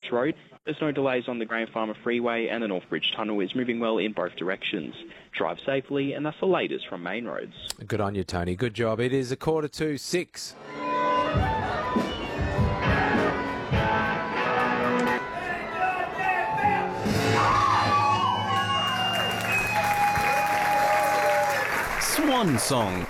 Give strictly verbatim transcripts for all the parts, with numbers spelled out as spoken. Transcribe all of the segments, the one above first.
Bates Road. There's no delays on the Graham Farmer Freeway, and the Northbridge Tunnel is moving well in both directions. Drive safely, and that's the latest from Main Roads. Good on you, Tony. Good job. It is a quarter to six. Swan Song.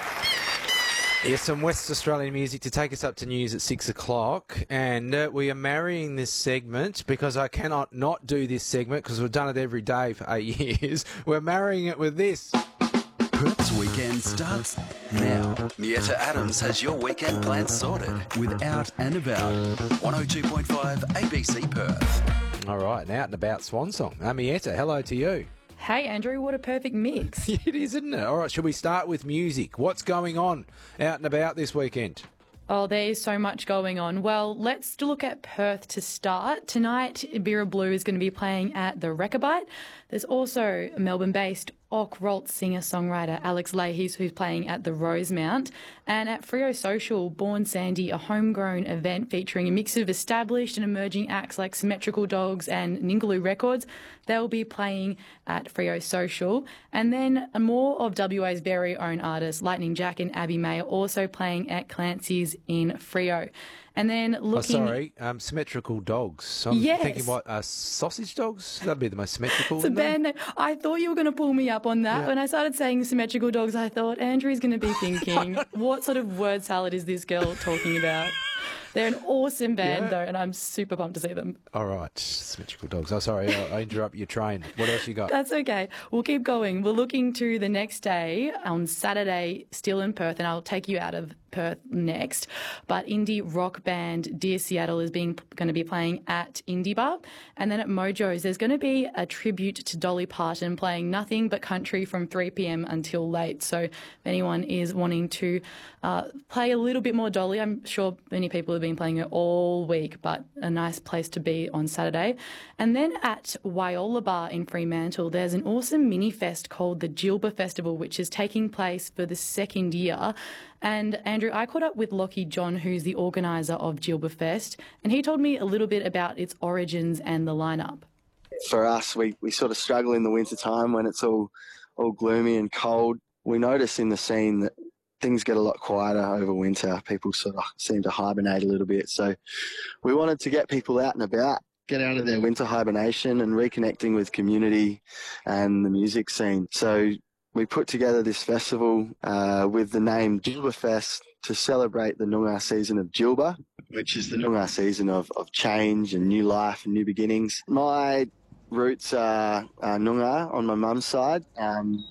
Yes, some West Australian music to take us up to news at six o'clock. And uh, we are marrying this segment because I cannot not do this segment because we've done it every day for eight years. We're marrying it with this. Perth's weekend starts now. Mietta Adams has your weekend plans sorted with Out and About. one oh two point five A B C Perth. All right, an Out and About Swan Song. Amietta, hello to you. Hey, Andrew, what a perfect mix. It is, isn't it? All right, should we start with music? What's going on out and about this weekend? Oh, there is so much going on. Well, let's look at Perth to start. Tonight, Bira Blue is going to be playing at the Rechabite. There's also Melbourne-based Ock-Rolt singer-songwriter Alex Leahy, who's playing at the Rosemount. And at Freo Social, Born Sandy, a homegrown event featuring a mix of established and emerging acts like Symmetrical Dogs and Ningaloo Records. They'll be playing at Freo Social. And then more of W A's very own artists, Lightning Jack and Abby May, are also playing at Clancy's in Freo. And then looking... Oh, sorry, um, Symmetrical Dogs. I'm yes. thinking, what, uh, Sausage Dogs? That'd be the most symmetrical, It's a wouldn't band it? name. I thought you were going to pull me up on that. Yeah. When I started saying Symmetrical Dogs, I thought Andrew's going to be thinking, what sort of word salad is this girl talking about? They're an awesome band, Yeah. though, and I'm super pumped to see them. All right, Symmetrical Dogs. Oh, sorry, I, I interrupt your train. What else you got? That's okay. We'll keep going. We're looking to the next day on Saturday, still in Perth, and I'll take you out of Perth next. But indie rock band Dear Seattle is being going to be playing at Indie Bar. And then at Mojo's, there's going to be a tribute to Dolly Parton playing nothing but country from three p.m. until late. So if anyone is wanting to uh, play a little bit more Dolly, I'm sure many people have been playing it all week, but a nice place to be on Saturday. And then at Wyola Bar in Fremantle, there's an awesome mini fest called the Gilba Festival, which is taking place for the second year. And Andrew, I caught up with Lockie John, who's the organiser of Gilba Fest, and he told me a little bit about its origins and the lineup. For us, we, we sort of struggle in the winter time when it's all all gloomy and cold. We notice in the scene that things get a lot quieter over winter. People sort of seem to hibernate a little bit. So we wanted to get people out and about, get out of their winter hibernation and reconnecting with community and the music scene. So we put together this festival uh, with the name Gilba Fest to celebrate the Noongar season of Gilba, which is the Noongar season of, of change and new life and new beginnings. My roots are uh, Noongar on my mum's side, um,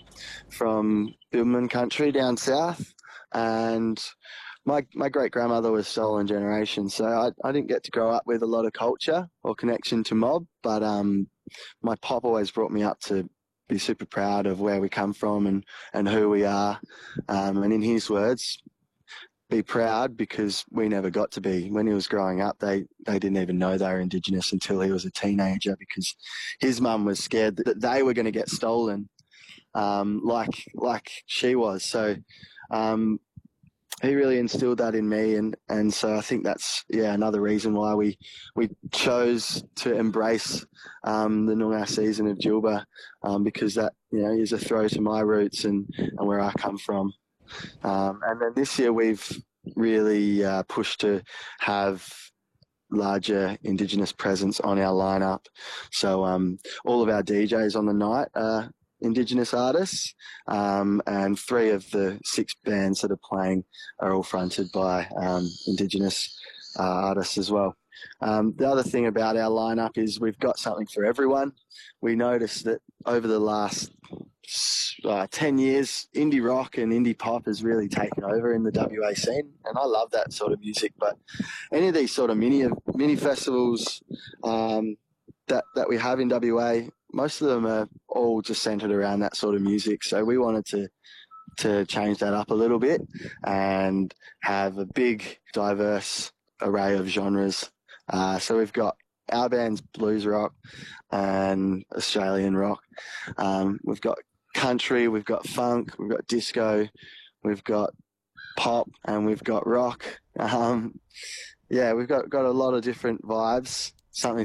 from Bilman country down south, and my my great-grandmother was stolen generation, so I, I didn't get to grow up with a lot of culture or connection to mob, but um, my pop always brought me up to be super proud of where we come from and, and who we are. Um, and in his words, be proud because we never got to be. When he was growing up, they, they didn't even know they were Indigenous until he was a teenager because his mum was scared that they were going to get stolen um, like like she was. So um, he really instilled that in me, and, and so I think that's yeah another reason why we we chose to embrace um, the Noongar season of Gilba, um, because that you know is a throw to my roots and, and where I come from. Um, and then this year we've really uh, pushed to have larger Indigenous presence on our lineup. So um, all of our D Js on the night are Indigenous artists, um, and three of the six bands that are playing are all fronted by um, Indigenous uh, artists as well. Um, the other thing about our lineup is we've got something for everyone. We noticed that over the last uh, ten years, indie rock and indie pop has really taken over in the W A scene, and I love that sort of music. But any of these sort of mini mini festivals um, that that we have in W A, most of them are all just centered around that sort of music. So we wanted to to change that up a little bit and have a big, diverse array of genres. Uh, so we've got our band's blues rock and Australian rock. Um, we've got country, we've got funk, we've got disco, we've got pop, and we've got rock. Um, yeah, we've got, got a lot of different vibes, something